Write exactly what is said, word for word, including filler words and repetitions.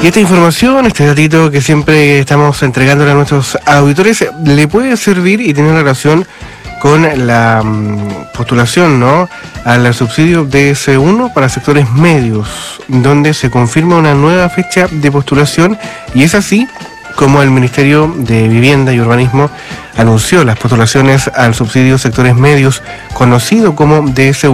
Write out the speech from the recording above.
Y esta información, este datito que siempre estamos entregándole a nuestros auditores, le puede servir y tiene relación con la um, postulación, ¿no?, al subsidio D S uno para sectores medios, donde se confirma una nueva fecha de postulación, y es así como el Ministerio de Vivienda y Urbanismo anunció las postulaciones al subsidio sectores medios, conocido como D S uno.